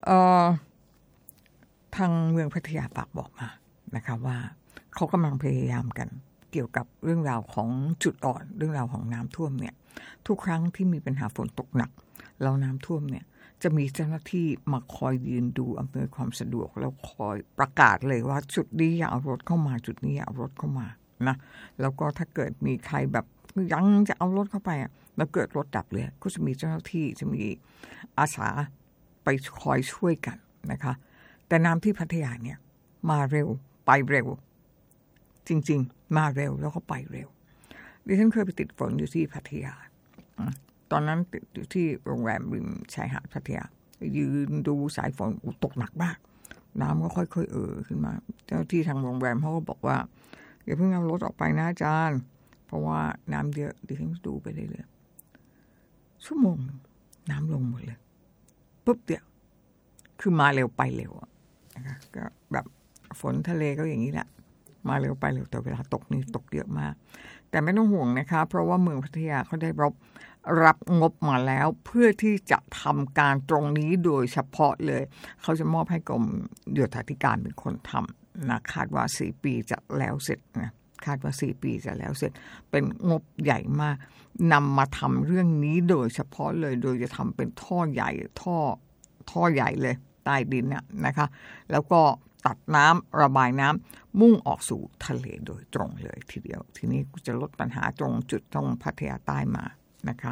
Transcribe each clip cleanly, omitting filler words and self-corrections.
ทางเมืองพัทยาฝากบอกมานะคะว่าเขากำลังพยายามกันเกี่ยวกับเรื่องราวของจุดอ่อนเรื่องราวของน้ำท่วมเนี่ยทุกครั้งที่มีปัญหาฝนตกหนักแล้วน้ำท่วมเนี่ยจะมีเจ้าหน้าที่มาคอยยืนดูอำนวยความสะดวกแล้วคอยประกาศเลยว่าจุดนี้อย่าเอารถเข้ามาจุดนี้อย่าเอารถเข้ามานะแล้วก็ถ้าเกิดมีใครแบบยังจะเอารถเข้าไปแล้วเกิดรถดับเลยก็จะมีเจ้าหน้าที่จะมีอาสาไปคอยช่วยกันนะคะแต่น้ำที่พัทยาเนี่ยมาเร็วไปเร็วจริงๆมาเร็วแล้วก็ไปเร็วดิฉันเคยไปติดฝนอยู่ที่พัทยาตอนนั้นติดอยู่ที่โรงแรมริมชายหาดพัทยายืนดูสายฝนตกหนักมากน้ำก็ค่อยๆขึ้นมาเจ้าที่ทางโรงแรมเขาก็บอกว่าอย่าเพิ่งเอารถออกไปนะอาจารย์เพราะว่าน้ำเยอะดิฉันดูไปเรื่อยๆชั่วโมงน้ำลงหมดเลยปุ๊บเดียวคือมาเร็วไปเร็วนะคะก็แบบฝนทะเลก็อย่างนี้แหละมาเร็วไปเร็วแต่เวลาตกนี่ตกเยอะมากแต่ไม่ต้องห่วงนะคะเพราะว่าเมืองพัทยาเขาได้รับงบมาแล้วเพื่อที่จะทำการตรงนี้โดยเฉพาะเลยเขาจะมอบให้กรมโยธาธิการเป็นคนทำนะคาดว่า4 ปีจะแล้วเสร็จนะคาดว่า4 ปีจะแล้วเสร็จเป็นงบใหญ่มากนำมาทำเรื่องนี้โดยเฉพาะเลยโดยจะทำเป็นท่อใหญ่ท่อใหญ่เลยใต้ดินนะคะแล้วก็ตัดน้ำระบายน้ำมุ่งออกสู่ทะเลโดยตรงเลยทีเดียวทีนี้จะลดปัญหาตรงจุดตรงพัทยาใต้มานะคะ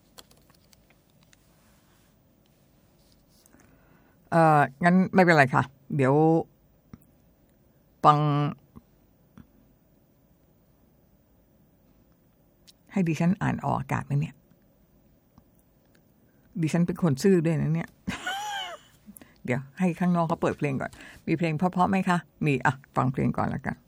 งั้นไม่เป็นไรค่ะเดี๋ยวฟังให้ดิฉันอ่านออกอากาศไหมเนี่ยดิฉันเป็นคนซื่อด้วยนะเนี่ย เดี๋ยวให้ข้างนอกเขาเปิดเพลงก่อนมีเพลงเพราะๆไหมคะมีฟังเพลงก่อนแล้วกัน